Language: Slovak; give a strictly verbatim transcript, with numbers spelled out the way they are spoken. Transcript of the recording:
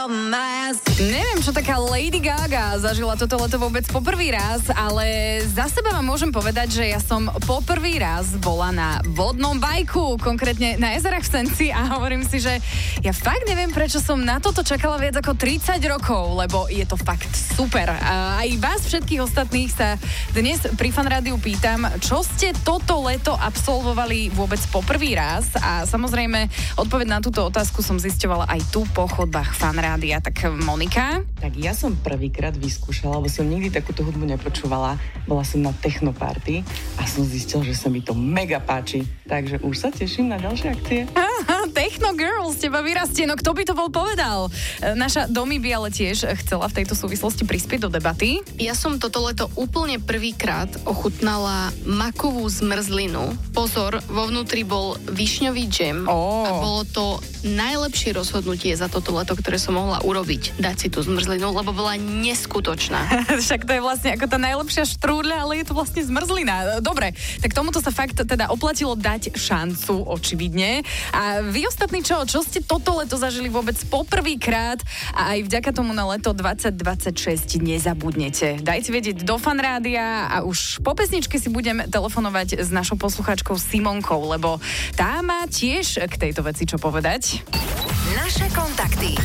Neviem, čo taká Lady Gaga zažila toto leto vôbec poprvý raz, ale za seba vám môžem povedať, že ja som poprvý raz bola na vodnom bajku, konkrétne na jezerách v Senci a hovorím si, že ja fakt neviem, prečo som na toto čakala viac ako tridsať rokov, lebo je to fakt super. A aj vás všetkých ostatných sa dnes pri Fan Rádiu pýtam, čo ste toto leto absolvovali vôbec poprvý raz a samozrejme odpoveď na túto otázku som zisťovala aj tu po chodbách Fan Rádia. Tak Monika? Tak ja som prvýkrát vyskúšala, lebo som nikdy takúto hudbu nepočúvala. Bola som na technoparty a som zistila, že sa mi to mega páči. Takže už sa teším na ďalšie akcie. Aha, Techno Girl z teba vyrastie, no kto by to bol povedal? Naša Domi by ale tiež chcela v tejto súvislosti prispieť do debaty. Ja som toto leto úplne prvýkrát ochutnala makovú zmrzlinu. Pozor, vo vnútri bol višňový džem oh. a bolo to najlepšie rozhodnutie za toto leto, ktoré som mohla urobiť. Dať si tú zmrzlinu, lebo bola neskutočná. Však to je vlastne ako tá najlepšia štrúdľa, ale je to vlastne zmrzlina. Dobre, tak tomuto sa fakt teda oplatilo dať šancu, očividne. A vy ostatní čo? Čo ste toto leto zažili vôbec poprvýkrát a aj vďaka tomu na leto dvadsať dvadsaťšesť nezabudnete. Dajte vedieť do Fan Rádia a už po pesničke si budem telefonovať s našou poslucháčkou Simonkou, lebo tá má tiež k tejto veci čo povedať. Naše kontakty.